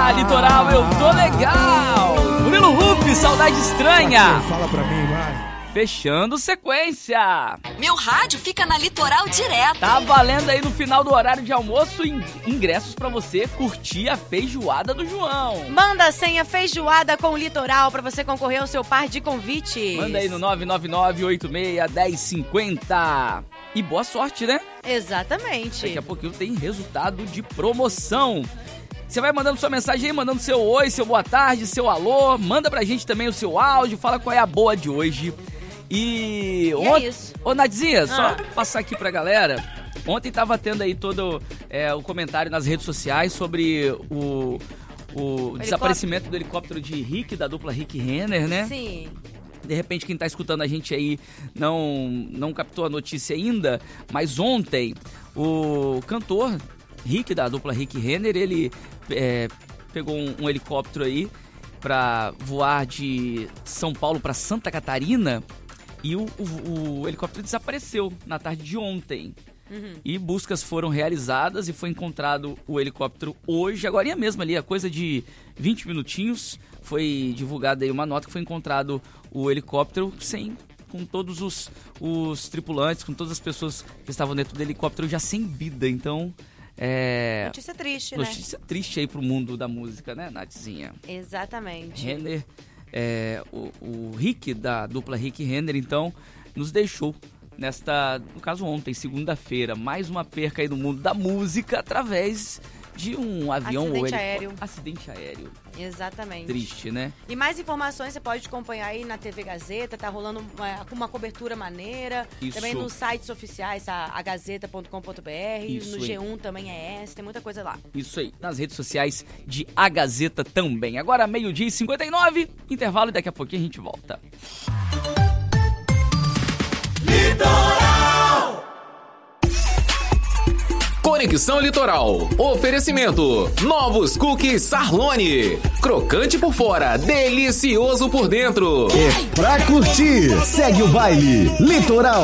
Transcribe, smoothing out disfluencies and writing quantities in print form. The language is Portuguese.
Na Litoral eu tô legal. Murilo Huff, Saudade Estranha. Fala pra mim, vai. Fechando sequência. Meu rádio fica na Litoral direto. Tá valendo aí no final do horário de almoço ingressos pra você curtir a feijoada do João. Manda a senha feijoada com o Litoral pra você concorrer ao seu par de convites. Manda aí no 999-86-1050. E boa sorte, né? Exatamente. Daqui a pouquinho tem resultado de promoção. Você vai mandando sua mensagem aí, mandando seu oi, seu boa tarde, seu alô. Manda pra gente também o seu áudio, fala qual é a boa de hoje. E é isso. Ô, Nadizinha, só passar aqui pra galera. Ontem tava tendo aí todo o comentário nas redes sociais sobre o desaparecimento do helicóptero de Rick, da dupla Rick Renner, né? Sim. De repente, quem tá escutando a gente aí não captou a notícia ainda, mas ontem o cantor Rick, da dupla Rick Renner, ele pegou um helicóptero aí pra voar de São Paulo pra Santa Catarina e o helicóptero desapareceu na tarde de ontem. E buscas foram realizadas e foi encontrado o helicóptero hoje, agorinha mesmo ali, a coisa de 20 minutinhos, foi divulgada aí uma nota que foi encontrado o helicóptero com todos os tripulantes, com todas as pessoas que estavam dentro do helicóptero já sem vida, então... Notícia triste, né? Notícia triste aí pro mundo da música, né, Natzinha? Exatamente. Renner, o Rick, da dupla Rick Renner, então, nos deixou no caso ontem, segunda-feira, mais uma perca aí no mundo da música através de um avião acidente aéreo. Exatamente. Triste, né? E mais informações você pode acompanhar aí na TV Gazeta, tá rolando uma cobertura maneira. Isso. Também nos sites oficiais, a gazeta.com.br, no G1 também tem muita coisa lá. Isso aí, nas redes sociais de A Gazeta também. Agora, 12:59, intervalo e daqui a pouquinho a gente volta. Litoral! Conexão Litoral. Oferecimento. Novos cookies Sarlone. Crocante por fora, delicioso por dentro. É pra curtir. Segue o baile. Litoral.